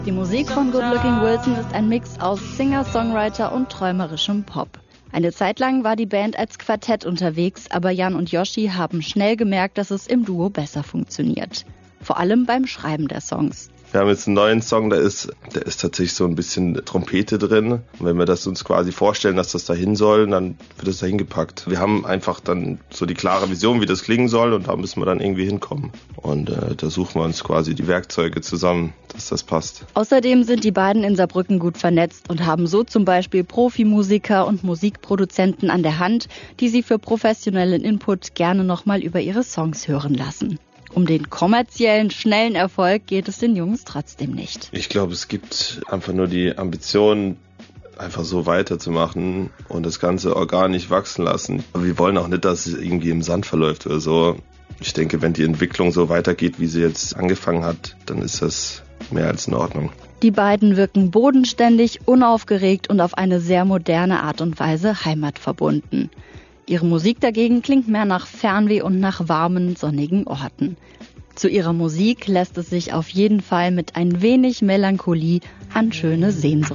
Die Musik von Good Looking Wilson ist ein Mix aus Singer, Songwriter und träumerischem Pop. Eine Zeit lang war die Band als Quartett unterwegs, aber Jan und Yoshi haben schnell gemerkt, dass es im Duo besser funktioniert. Vor allem beim Schreiben der Songs. Wir haben jetzt einen neuen Song, da ist tatsächlich so ein bisschen Trompete drin. Und wenn wir das uns quasi vorstellen, dass das dahin soll, dann wird es dahin gepackt. Wir haben einfach dann so die klare Vision, wie das klingen soll, und da müssen wir dann irgendwie hinkommen. Und da suchen wir uns quasi die Werkzeuge zusammen, dass das passt. Außerdem sind die beiden in Saarbrücken gut vernetzt und haben so zum Beispiel Profimusiker und Musikproduzenten an der Hand, die sie für professionellen Input gerne nochmal über ihre Songs hören lassen. Um den kommerziellen, schnellen Erfolg geht es den Jungs trotzdem nicht. Ich glaube, es gibt einfach nur die Ambition, einfach so weiterzumachen und das Ganze organisch wachsen lassen. Aber wir wollen auch nicht, dass es irgendwie im Sand verläuft oder so. Ich denke, wenn die Entwicklung so weitergeht, wie sie jetzt angefangen hat, dann ist das mehr als in Ordnung. Die beiden wirken bodenständig, unaufgeregt und auf eine sehr moderne Art und Weise heimatverbunden. Ihre Musik dagegen klingt mehr nach Fernweh und nach warmen, sonnigen Orten. Zu ihrer Musik lässt es sich auf jeden Fall mit ein wenig Melancholie an schöne Sehnsucht